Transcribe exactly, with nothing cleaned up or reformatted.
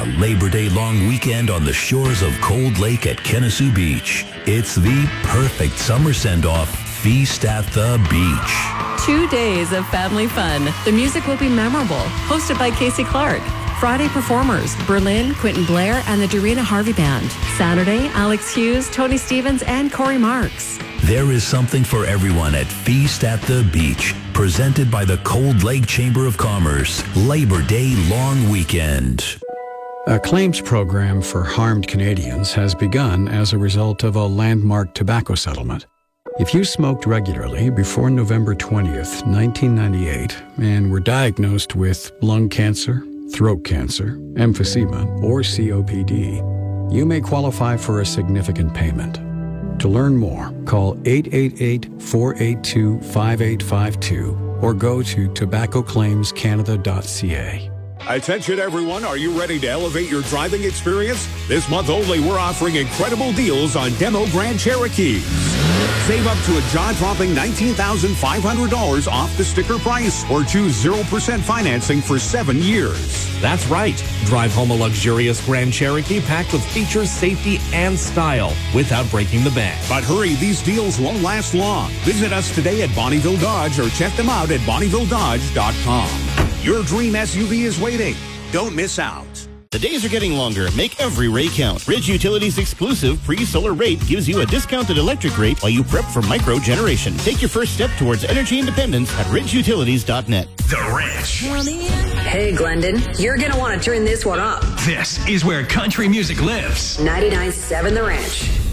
Labor Day long weekend on the shores of Cold Lake at Kennesaw Beach. It's the perfect summer send-off feast at the beach. Two days of family fun. The music will be memorable. Hosted by Casey Clark. Friday performers, Berlin, Quentin Blair, and the Dorina Harvey Band. Saturday, Alex Hughes, Tony Stevens, and Corey Marks. There is something for everyone at Feast at the Beach, presented by the Cold Lake Chamber of Commerce. Labor Day long weekend. A claims program for harmed Canadians has begun as a result of a landmark tobacco settlement. If you smoked regularly before November twentieth, nineteen ninety-eight, and were diagnosed with lung cancer, throat cancer, emphysema, or C O P D, you may qualify for a significant payment. To learn more, call eight eight eight, four eight two, five eight five two or go to tobacco claims canada dot c a. Attention everyone, are you ready to elevate your driving experience? This month only, we're offering incredible deals on demo Grand Cherokees. Save up to a jaw-dropping nineteen thousand five hundred dollars off the sticker price or choose zero percent financing for seven years. That's right. Drive home a luxurious Grand Cherokee packed with features, safety, and style without breaking the bank. But hurry, these deals won't last long. Visit us today at Bonneville Dodge or check them out at bonneville dodge dot com. Your dream S U V is waiting. Don't miss out. The days are getting longer. Make every ray count. Ridge Utilities' exclusive pre-solar rate gives you a discounted electric rate while you prep for micro generation. Take your first step towards energy independence at ridge utilities dot net. The Ranch. Hey, Glendon, you're going to want to turn this one up. This is where country music lives. ninety-nine point seven The Ranch.